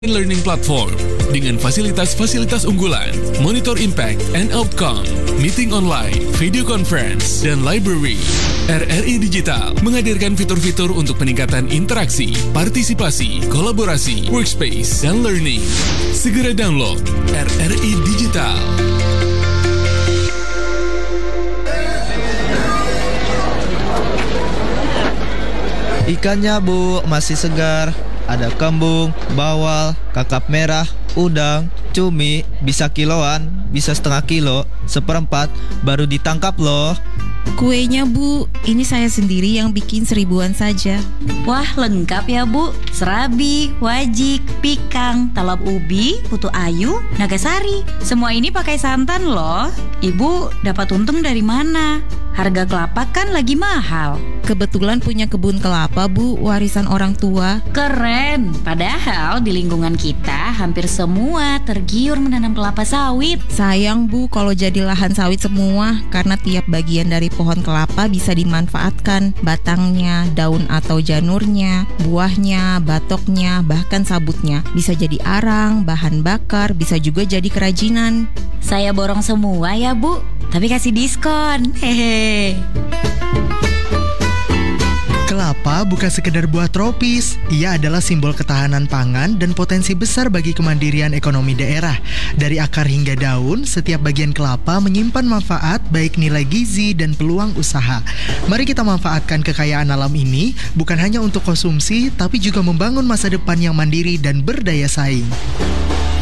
Learning Platform dengan fasilitas-fasilitas unggulan, monitor impact and outcome, meeting online, video conference, dan library. RRI Digital menghadirkan fitur-fitur untuk peningkatan interaksi, partisipasi, kolaborasi, workspace, dan learning. Segera download RRI Digital. Ikannya Bu, masih segar. Ada kembung, bawal, kakap merah, udang, cumi, bisa kiloan, bisa setengah kilo, seperempat, baru ditangkap loh. Kuenya Bu, ini saya sendiri yang bikin 1000-an saja. Wah, lengkap ya Bu. Serabi, wajik, pikang, talap ubi, putu ayu, nagasari. Semua ini pakai santan loh. Ibu dapat untung dari mana? Harga kelapa kan lagi mahal. Kebetulan punya kebun kelapa Bu, warisan orang tua. Keren. Padahal di lingkungan kita hampir semua tergiur menanam kelapa sawit. Sayang Bu kalau jadi lahan sawit semua, karena tiap bagian dari pohon kelapa bisa dimanfaatkan. Batangnya, daun atau janurnya, buahnya, batoknya, bahkan sabutnya. Bisa jadi arang, bahan bakar, bisa juga jadi kerajinan. Saya borong semua ya Bu, tapi kasih diskon. Hehe. Kelapa bukan sekedar buah tropis, ia adalah simbol ketahanan pangan dan potensi besar bagi kemandirian ekonomi daerah. Dari akar hingga daun, setiap bagian kelapa menyimpan manfaat baik nilai gizi dan peluang usaha. Mari kita manfaatkan kekayaan alam ini bukan hanya untuk konsumsi, tapi juga membangun masa depan yang mandiri dan berdaya saing.